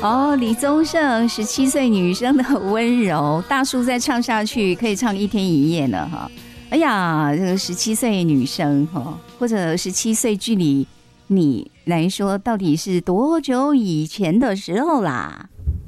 哦，李宗盛17岁女生的温柔，大叔再唱下去可以唱1天1夜呢哈。哎呀，这个17岁女生哈，或者17岁距离你来说，到底是多久以前的时候啦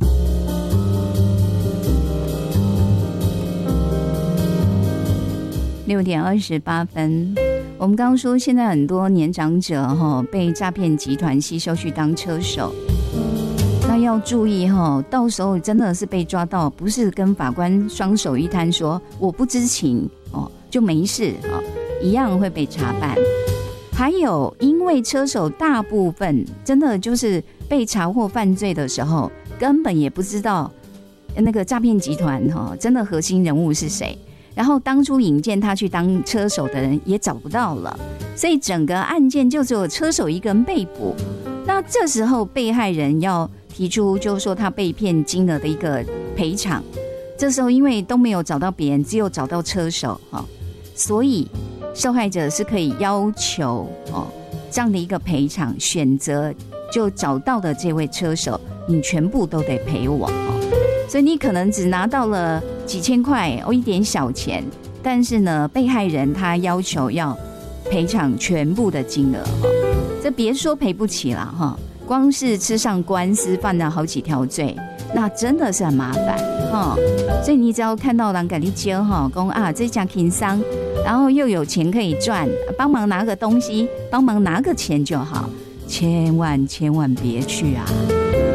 ？6点28分。我们刚刚说，现在很多年长者被诈骗集团吸收去当车手，那要注意到时候真的是被抓到，不是跟法官双手一摊说我不知情就没事一样会被查办。还有，因为车手大部分真的就是被查获犯罪的时候，根本也不知道那个诈骗集团真的核心人物是谁。然后当初引荐他去当车手的人也找不到了，所以整个案件就只有车手一个人被捕。那这时候被害人要提出就是说他被骗金额的一个赔偿，这时候因为都没有找到别人，只有找到车手所以受害者是可以要求这样的一个赔偿，选择就找到的这位车手你全部都得赔我所以你可能只拿到了几千块一点小钱，但是呢被害人他要求要赔偿全部的金额这别说赔不起了光是吃上官司犯了好几条罪，那真的是很麻烦所以你只要看到人给你接说这家轻商，然后又有钱可以赚，帮忙拿个东西，帮忙拿个钱就好，千万别去啊。